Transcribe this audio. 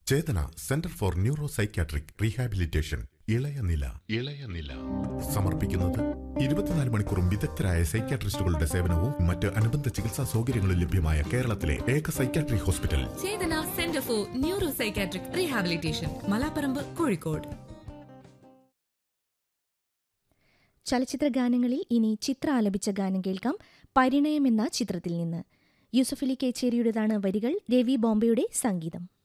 Chetana centre for neuro psychiatric rehabilitation ഇളയനില സമർപ്പിക്കുന്നത് 24 മണിക്കൂറും വിദഗ്ധരായ സൈക്യാട്രിസ്റ്റുകളുടെ സേവനവും മറ്റ് അനുബന്ധ ചികിത്സാ സൗകര്യങ്ങളും ലഭ്യമായ കേരളത്തിലെ ഏക psychiatric hospital Chetana centre for neuro psychiatric rehabilitation, Malaparamba, Kozhikode. ചലച്ചിത്ര ഗാനങ്ങളിൽ ഇനി ചിത്ര ആലപിച്ച ഗാനം കേൾക്കാം. പരിണയം എന്ന ചിത്രത്തിൽ നിന്ന് യൂസഫലി കേച്ചേരിയുടേതാണ് വരികൾ, രവി ബോംബെയുടെ സംഗീതം.